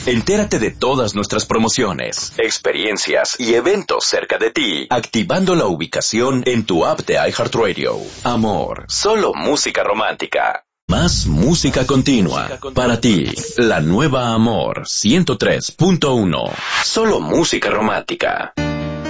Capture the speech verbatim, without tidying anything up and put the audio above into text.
Entérate de todas nuestras promociones, experiencias y eventos cerca de ti, activando la ubicación en tu app de iHeartRadio. Amor, solo música romántica. Más música continua para ti. La nueva Amor ciento tres punto uno. Solo música romántica.